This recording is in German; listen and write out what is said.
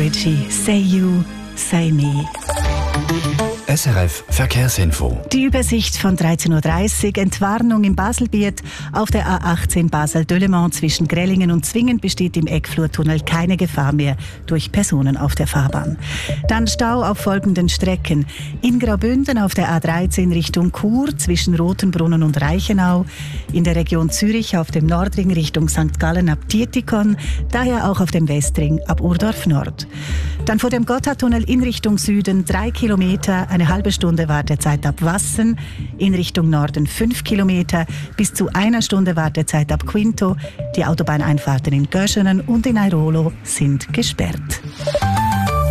Avicii, Say You, Say Me. SRF Verkehrsinfo. Die Übersicht von 13.30 Uhr. Entwarnung im Baselbiet. Auf der A18 Basel-Dölemont zwischen Grellingen und Zwingen besteht im Eckflurtunnel keine Gefahr mehr durch Personen auf der Fahrbahn. Dann Stau auf folgenden Strecken. In Graubünden auf der A13 Richtung Chur zwischen Rothenbrunnen und Reichenau. In der Region Zürich auf dem Nordring Richtung St. Gallen ab Dietikon. Daher auch auf dem Westring ab Urdorf Nord. Dann vor dem Gotthardtunnel in Richtung Süden 3 Kilometer, eine halbe Stunde Wartezeit ab Wassen, in Richtung Norden 5 Kilometer, bis zu einer Stunde Wartezeit ab Quinto. Die Autobahneinfahrten in Göschenen und in Airolo sind gesperrt.